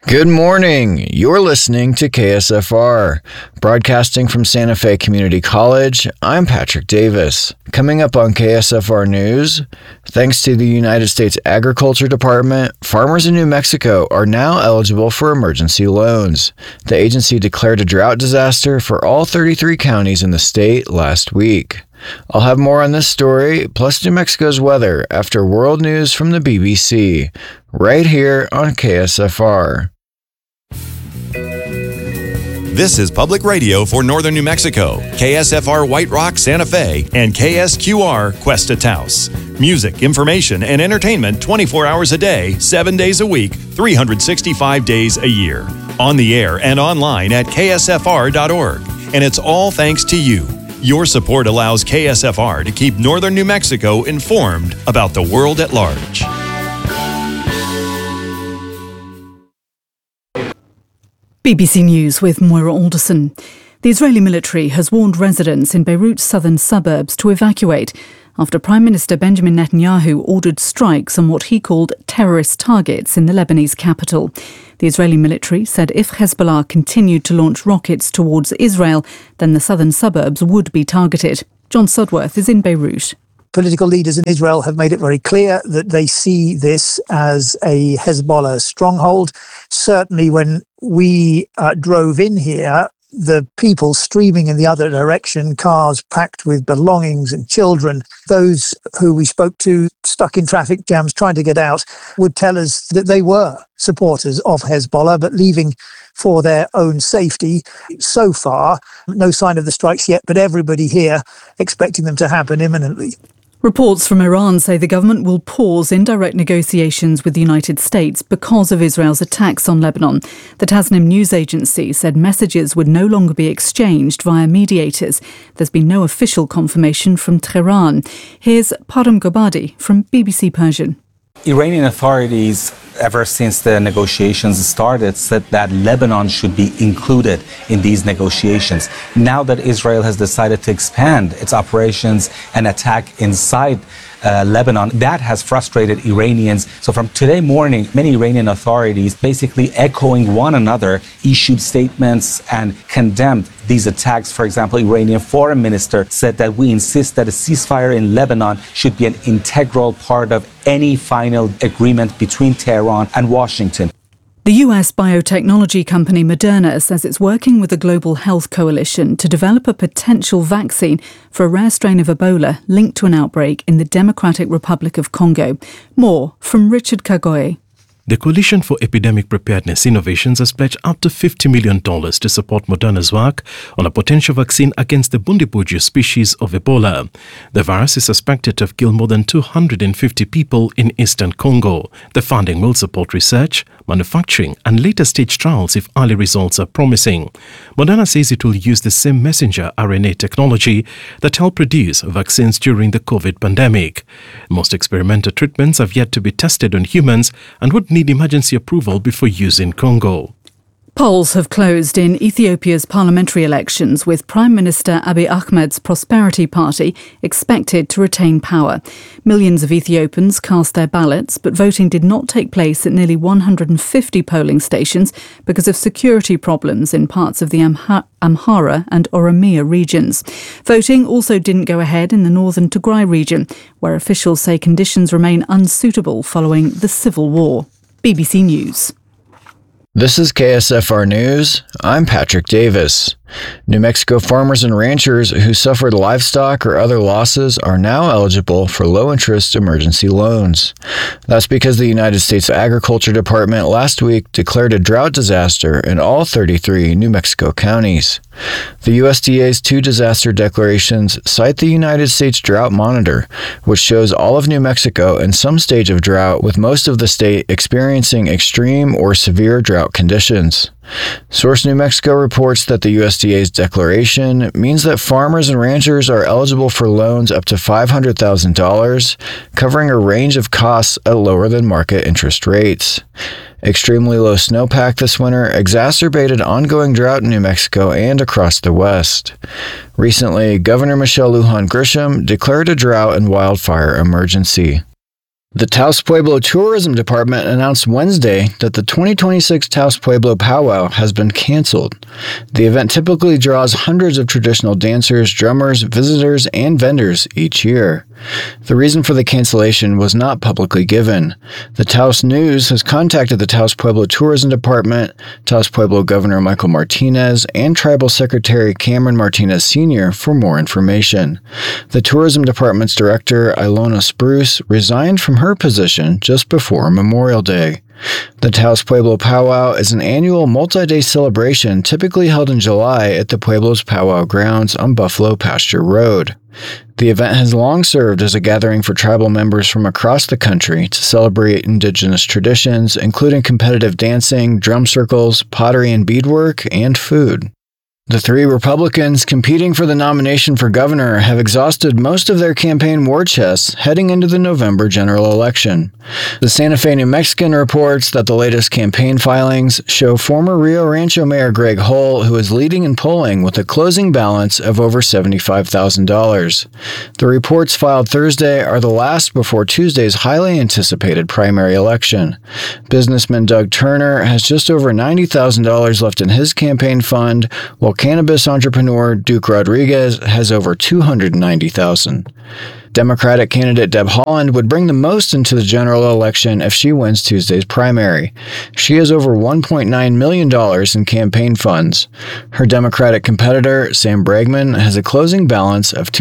Good morning. You're listening to KSFR. Broadcasting from Santa Fe Community College, I'm Patrick Davis. Coming up on KSFR News, thanks to the United States Agriculture Department, farmers in New Mexico are now eligible for emergency loans. The agency declared a drought disaster for all 33 counties in the state last week. I'll have more on this story, plus New Mexico's weather, after world news from the BBC, right here on KSFR. This is Public Radio for Northern New Mexico, KSFR White Rock, Santa Fe, and KSQR Cuesta Taos. Music, information, and entertainment 24 hours a day, 7 days a week, 365 days a year. On the air and online at ksfr.org. And it's all thanks to you. Your support allows KSFR to keep Northern New Mexico informed about the world at large. BBC News with Moira Alderson. The Israeli military has warned residents in Beirut's southern suburbs to evacuate after Prime Minister Benjamin Netanyahu ordered strikes on what he called terrorist targets in the Lebanese capital. The Israeli military said if Hezbollah continued to launch rockets towards Israel, then the southern suburbs would be targeted. John Sudworth is in Beirut. Political leaders in Israel have made it very clear that they see this as a Hezbollah stronghold. Certainly when we drove in here, the people streaming in the other direction, cars packed with belongings and children, those who we spoke to stuck in traffic jams trying to get out, would tell us that they were supporters of Hezbollah, but leaving for their own safety. So far, no sign of the strikes yet, but everybody here expecting them to happen imminently. Reports from Iran say the government will pause indirect negotiations with the United States because of Israel's attacks on Lebanon. The Tasnim news agency said messages would no longer be exchanged via mediators. There's been no official confirmation from Tehran. Here's Param Gobadi from BBC Persian. Iranian authorities, ever since the negotiations started, said that Lebanon should be included in these negotiations. Now that Israel has decided to expand its operations and attack inside Lebanon, that has frustrated Iranians. So from today morning, many Iranian authorities, basically echoing one another, issued statements and condemned these attacks. For example, Iranian foreign minister said that we insist that a ceasefire in Lebanon should be an integral part of any final agreement between Tehran and Washington. The US biotechnology company Moderna says it's working with the Global Health Coalition to develop a potential vaccine for a rare strain of Ebola linked to an outbreak in the Democratic Republic of Congo. More from Richard Kagoye. The Coalition for Epidemic Preparedness Innovations has pledged up to $50 million to support Moderna's work on a potential vaccine against the Bundibugyo species of Ebola. The virus is suspected to have killed more than 250 people in eastern Congo. The funding will support research, manufacturing and later stage trials if early results are promising. Moderna says it will use the same messenger RNA technology that helped produce vaccines during the COVID pandemic. Most experimental treatments have yet to be tested on humans and would need emergency approval before use in Congo. Polls have closed in Ethiopia's parliamentary elections, with Prime Minister Abiy Ahmed's Prosperity Party expected to retain power. Millions of Ethiopians cast their ballots, but voting did not take place at nearly 150 polling stations because of security problems in parts of the Amhara and Oromia regions. Voting also didn't go ahead in the northern Tigray region, where officials say conditions remain unsuitable following the civil war. BBC News. This is KSFR News. I'm Patrick Davis. New Mexico farmers and ranchers who suffered livestock or other losses are now eligible for low-interest emergency loans. That's because the United States Agriculture Department last week declared a drought disaster in all 33 New Mexico counties. The USDA's two disaster declarations cite the United States Drought Monitor, which shows all of New Mexico in some stage of drought, with most of the state experiencing extreme or severe drought conditions. Source New Mexico reports that the USDA's declaration means that farmers and ranchers are eligible for loans up to $500,000, covering a range of costs at lower than market interest rates. Extremely low snowpack this winter exacerbated ongoing drought in New Mexico and across the West. Recently, Governor Michelle Lujan Grisham declared a drought and wildfire emergency. The Taos Pueblo Tourism Department announced Wednesday that the 2026 Taos Pueblo Powwow has been canceled. The event typically draws hundreds of traditional dancers, drummers, visitors, and vendors each year. The reason for the cancellation was not publicly given. The Taos News has contacted the Taos Pueblo Tourism Department, Taos Pueblo Governor Michael Martinez, and Tribal Secretary Cameron Martinez Sr. for more information. The Tourism Department's director, Ilona Spruce, resigned from her position just before Memorial Day. The Taos Pueblo Powwow is an annual multi-day celebration typically held in July at the Pueblo's Powwow grounds on Buffalo Pasture Road. The event has long served as a gathering for tribal members from across the country to celebrate indigenous traditions, including competitive dancing, drum circles, pottery and beadwork, and food. The three Republicans competing for the nomination for governor have exhausted most of their campaign war chests heading into the November general election. The Santa Fe New Mexican reports that the latest campaign filings show former Rio Rancho Mayor Greg Hull, who is leading in polling with a closing balance of over $75,000. The reports filed Thursday are the last before Tuesday's highly anticipated primary election. Businessman Doug Turner has just over $90,000 left in his campaign fund, while cannabis entrepreneur Duke Rodriguez has over $290,000. Democratic candidate Deb Haaland would bring the most into the general election if she wins Tuesday's primary. She has over $1.9 million in campaign funds. Her Democratic competitor, Sam Bregman, has a closing balance of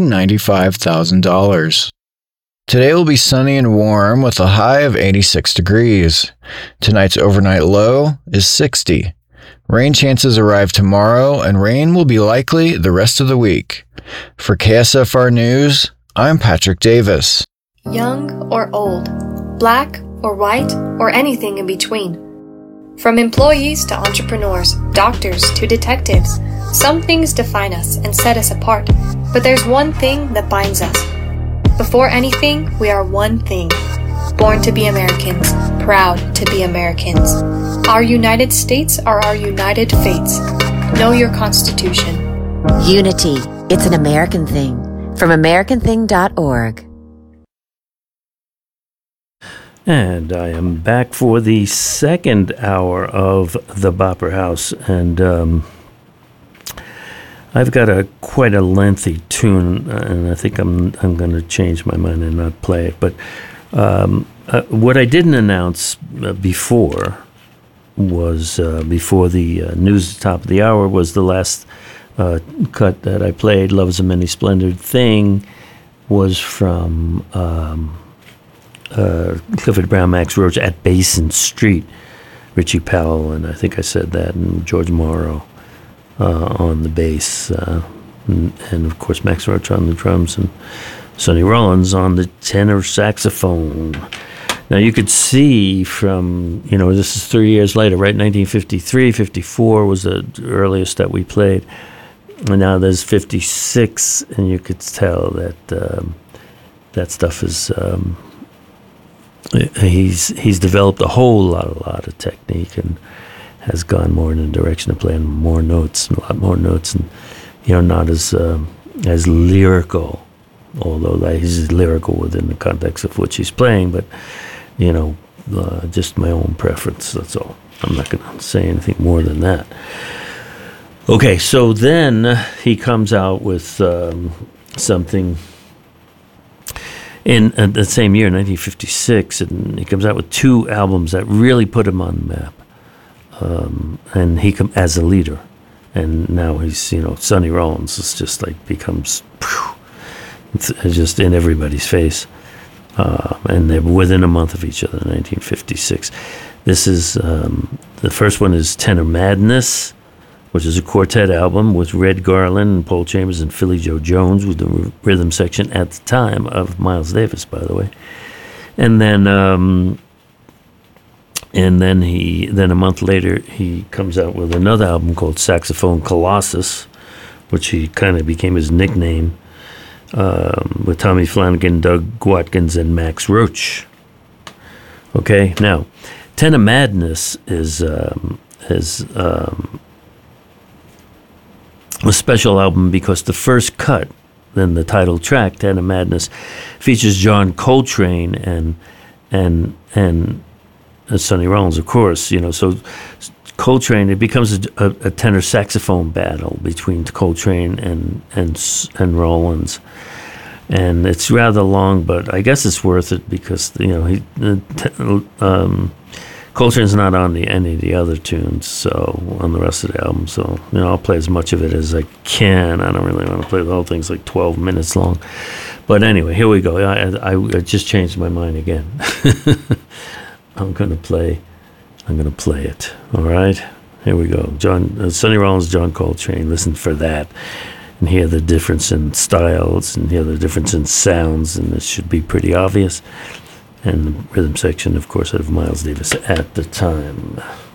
$295,000. Today will be sunny and warm with a high of 86 degrees. Tonight's overnight low is 60. Rain chances arrive tomorrow, and rain will be likely the rest of the week. For KSFR News, I'm Patrick Davis. Young or old, black or white, or anything in between. From employees to entrepreneurs, doctors to detectives, some things define us and set us apart, but there's one thing that binds us. Before anything, we are one thing. Born to be Americans, proud to be Americans. Our United States are our united fates. Know your Constitution. Unity. It's an American thing. From AmericanThing.org. And I am back for the second hour of the Bopper House, and I've got quite a lengthy tune, and I think I'm going to change my mind and not play it. But what I didn't announce before was before the news at the top of the hour was the last cut that I played. Love is a Many Splendored Thing was from Clifford Brown, Max Roach at Basin Street. Richie Powell, and I think I said that, and George Morrow on the bass, and of course Max Roach on the drums, and Sonny Rollins on the tenor saxophone. Now you could see from, this is 3 years later, right? 1953, 54 was the earliest that we played. And now there's 56, and you could tell that that stuff is, he's developed a lot of technique and has gone more in the direction of playing more notes, a lot more notes, and, not as lyrical, although he's lyrical within the context of what she's playing, but just my own preference, that's all. I'm not going to say anything more than that. Okay, so then he comes out with something in the same year, 1956, and he comes out with two albums that really put him on the map. And he as a leader, and now he's, Sonny Rollins is just becomes just in everybody's face. And they're within a month of each other, 1956. This is, the first one is Tenor Madness, which is a quartet album with Red Garland and Paul Chambers and Philly Joe Jones, with the rhythm section at the time of Miles Davis, by the way. And then a month later, he comes out with another album called Saxophone Colossus, which he kind of became his nickname, with Tommy Flanagan, Doug Watkins, and Max Roach. Okay, now, Tenor Madness is a special album because the first cut then the title track, "Ten of Madness," features John Coltrane and Sonny Rollins, of course. So Coltrane, it becomes a tenor saxophone battle between Coltrane and Rollins. And it's rather long, but I guess it's worth it because Coltrane's not on any of the other tunes, so on the rest of the album. So I'll play as much of it as I can. I don't really want to play the whole thing. It's like 12 minutes long. But anyway, here we go. I just changed my mind again. I'm gonna play it. All right, here we go. Sonny Rollins, John Coltrane. Listen for that. And hear the difference in styles and hear the difference in sounds, and this should be pretty obvious. And the rhythm section, of course, out of Miles Davis at the time.